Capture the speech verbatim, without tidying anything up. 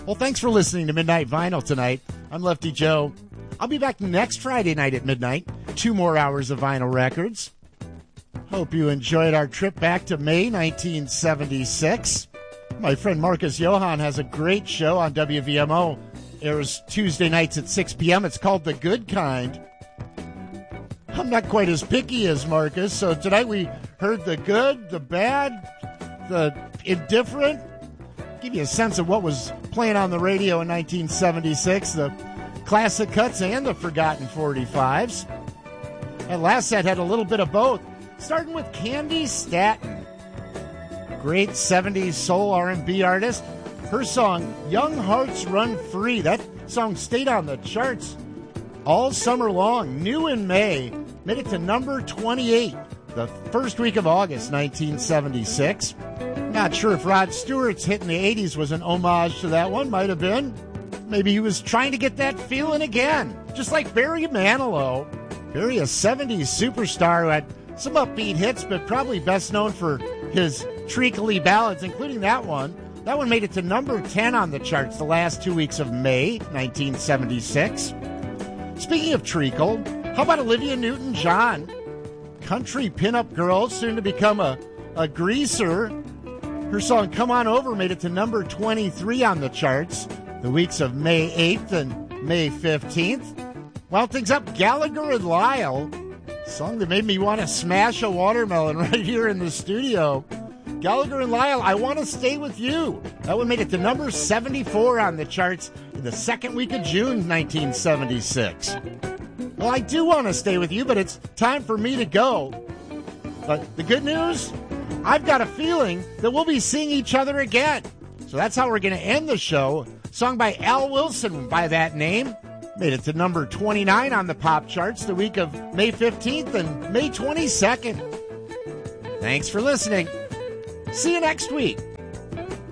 Well, thanks for listening to Midnight Vinyl tonight. I'm Lefty Joe. I'll be back next Friday night at midnight. Two more hours of vinyl records. Hope you enjoyed our trip back to May nineteen seventy-six. My friend Marcus Johann has a great show on W V M O. Airs Tuesday nights at six p.m. It's called The Good Kind. I'm not quite as picky as Marcus, so tonight we heard the good, the bad, the indifferent. Give you a sense of what was playing on the radio in nineteen seventy-six, the classic cuts and the forgotten forty-fives. That last set had a little bit of both, starting with Candy Staton, great seventies soul R and B artist. Her song, Young Hearts Run Free, that song stayed on the charts all summer long. New in May, made it to number twenty-eight, the first week of August, nineteen seventy-six. Not sure if Rod Stewart's hit in the eighties was an homage to that one. Might have been. Maybe he was trying to get that feeling again. Just like Barry Manilow. Barry, a seventies superstar who had some upbeat hits, but probably best known for his treacly ballads, including that one. That one made it to number ten on the charts the last two weeks of May, nineteen seventy-six. Speaking of treacle, how about Olivia Newton-John? Country pinup girl, soon to become a, a greaser. Her song Come On Over made it to number twenty-three on the charts the weeks of May eighth and May fifteenth. Wound things up, Gallagher and Lyle, song that made me want to smash a watermelon right here in the studio. Gallagher and Lyle, I Want to Stay With You. That one made it to number seventy-four on the charts in the second week of June, nineteen seventy-six. Well, I do want to stay with you, but it's time for me to go. But the good news, I've got a feeling that we'll be seeing each other again. So that's how we're going to end the show. Song by Al Wilson by that name. Made it to number twenty-nine on the pop charts the week of May fifteenth and May twenty-second. Thanks for listening. See you next week.